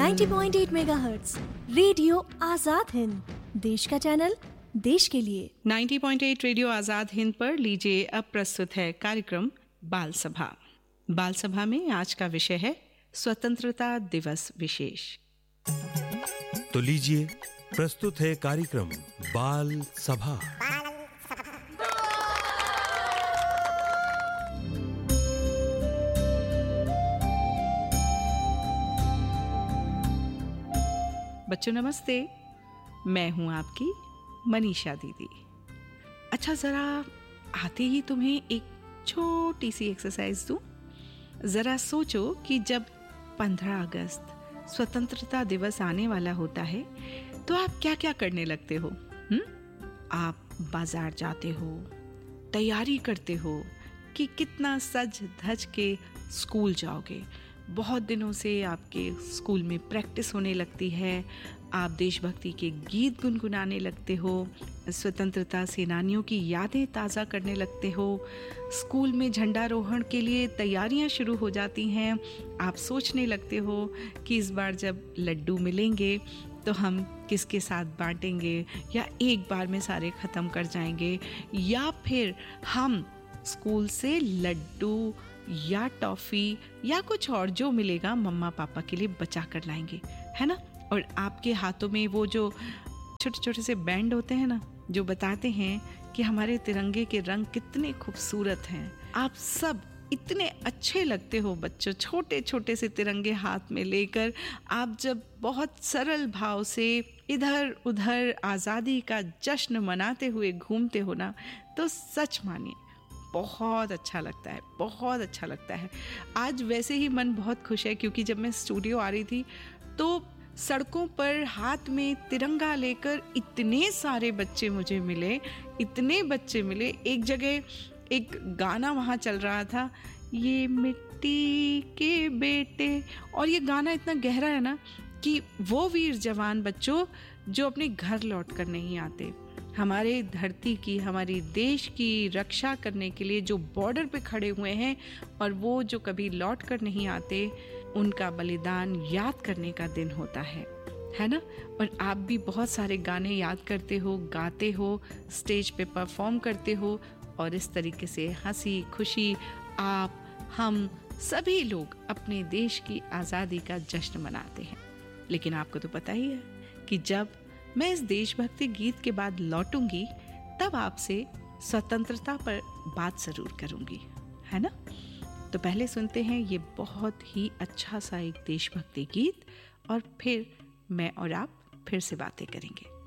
90.8 megahertz radio Azad Hind, देश का channel, देश के लिए। 90.8 रेडियो आजाद हिंद पर लीजिए, अब प्रस्तुत है कार्यक्रम बाल सभा। बाल सभा में आज का विषय है स्वतंत्रता दिवस विशेष। तो लीजिए, प्रस्तुत है कार्यक्रम बाल सभा। बच्चों नमस्ते, मैं हूं आपकी मनीषा दीदी। अच्छा, जरा आते ही तुम्हें एक छोटी सी एक्सरसाइज दूं। जरा सोचो कि जब 15 अगस्त स्वतंत्रता दिवस आने वाला होता है तो आप क्या क्या करने लगते हो? आप बाजार जाते हो, तैयारी करते हो कि कितना सज धज के स्कूल जाओगे। बहुत दिनों से आपके स्कूल में प्रैक्टिस होने लगती है। आप देशभक्ति के गीत गुनगुनाने लगते हो, स्वतंत्रता सेनानियों की यादें ताज़ा करने लगते हो। स्कूल में झंडारोहण के लिए तैयारियां शुरू हो जाती हैं। आप सोचने लगते हो कि इस बार जब लड्डू मिलेंगे तो हम किसके साथ बांटेंगे, या एक बार में सारे ख़त्म कर जाएंगे, या फिर हम स्कूल से लड्डू या टॉफ़ी या कुछ और जो मिलेगा मम्मा पापा के लिए बचा कर लाएंगे, है ना। और आपके हाथों में वो जो छोटे छोटे से बैंड होते हैं ना, जो बताते हैं कि हमारे तिरंगे के रंग कितने खूबसूरत हैं। आप सब इतने अच्छे लगते हो बच्चों, छोटे छोटे से तिरंगे हाथ में लेकर आप जब बहुत सरल भाव से इधर उधर आज़ादी का जश्न मनाते हुए घूमते हो ना, तो सच मानिए बहुत अच्छा लगता है, बहुत अच्छा लगता है। आज वैसे ही मन बहुत खुश है क्योंकि जब मैं स्टूडियो आ रही थी तो सड़कों पर हाथ में तिरंगा लेकर इतने सारे बच्चे मुझे मिले, इतने बच्चे मिले। एक जगह एक गाना वहाँ चल रहा था, ये मिट्टी के बेटे, और ये गाना इतना गहरा है ना कि वो वीर जवान बच्चों जो अपने घर लौट कर नहीं आते, हमारे धरती की, हमारे देश की रक्षा करने के लिए जो बॉर्डर पे खड़े हुए हैं, और वो जो कभी लौट कर नहीं आते, उनका बलिदान याद करने का दिन होता है ना। और आप भी बहुत सारे गाने याद करते हो, गाते हो, स्टेज पे परफॉर्म करते हो, और इस तरीके से हंसी खुशी आप, हम सभी लोग अपने देश की आज़ादी का जश्न मनाते हैं। लेकिन आपको तो पता ही है कि जब मैं इस देशभक्ति गीत के बाद लौटूंगी तब आपसे स्वतंत्रता पर बात जरूर करूंगी, है ना। तो पहले सुनते हैं ये बहुत ही अच्छा सा एक देशभक्ति गीत, और फिर मैं और आप फिर से बातें करेंगे।